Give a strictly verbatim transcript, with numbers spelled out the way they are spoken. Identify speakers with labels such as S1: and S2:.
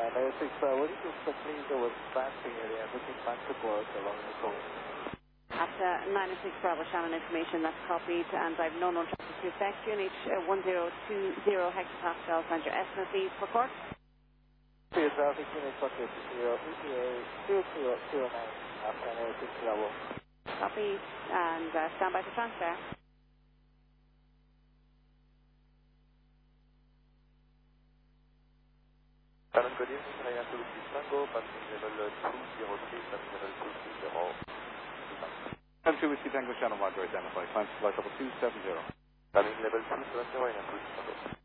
S1: nine six Bravo, this is the please over passing area, looking back to course along the coast.
S2: At uh, nine six Bravo, Shannon information, that's copied, and I've no known traffic to effect. Unit uh, one zero two zero hectopascals, and your estimate please for course.
S1: Clear traffic, unit bucket zero, E T A zero zero zero nine, after nine six Bravo.
S2: Copy, and uh, stand by for transfer.
S1: Shannon, good evening, Ryan two six Tango, passing level two zero three, passing level two three zero.
S3: Seven two Whiskey Tango, Shannon Roger, identify. Climb to flight level two seven zero.
S1: Passing level two seven zero, Ryan two six Tango.